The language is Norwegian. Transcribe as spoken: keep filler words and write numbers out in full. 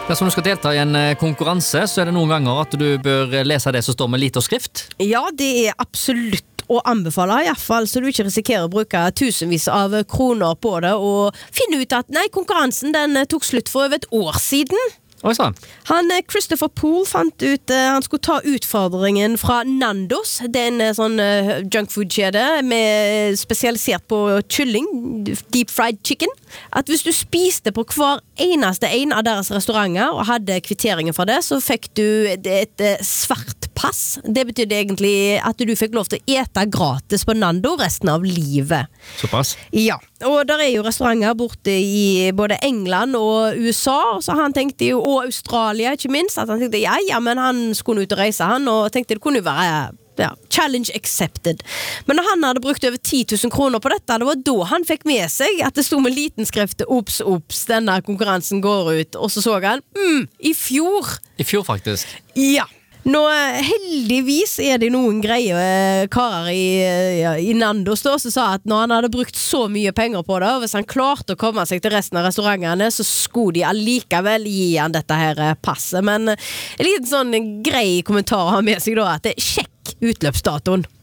Dersom du skal delta i en konkurranse, så er det noen ganger at du bør lese det som står med lite og skrift. Ja, det er absolutt å anbefale, i hvert fall, så du ikke risikerer å bruke tusenvis av kroner på det, og finne ut at nei, konkurransen den tok slutt for over et år siden. Oi, så. Han, Christopher Poole fant ut uh, han skulle ta utfordringen fra Nandos. Det er en uh, sånn uh, junkfood-kjede med spesialisert på kylling, deep fried chicken. At hvis du spiste på hver eneste en av deres restauranter og hadde kvitteringen for det, så fikk du et, et, et svart pass. Det betydde egentlig at du fikk lov til å ete gratis på Nando resten av livet. Såpass? Ja, og der er jo restauranter borte i både England og U S A, så han tenkte jo og Australia, ikke minst, at han tenkte, ja, ja, men han skulle ut og reise han, og tenkte det kunne jo være, ja, challenge accepted. Men når han hadde brukt over ti tusen kroner på dette, det var da han fikk med seg at det stod med liten skrift, ops, ops, denne konkurransen går ut, og så så han, mm, i fjor. I fjor, faktisk. Ja. Nå, heldigvis er det noen greie karer i, ja, i Nandos da, som sa at når han hadde brukt så mye penger på det, og hvis han klarte å komme seg til resten av restaurantene, så skulle de allikevel gi han dette her passet. Men en liten sånn grei kommentar har med seg da, at det er sjekk utløpsdatoen.